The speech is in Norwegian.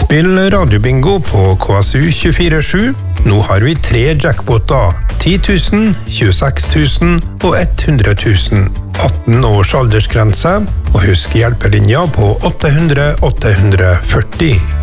Spill radiobingo på KSU 24/7. Nå har vi 3 jackpoter. 10 000, 26 000 og 100 000. 18 års aldersgrense, og husk hjelpelinja på 800 840.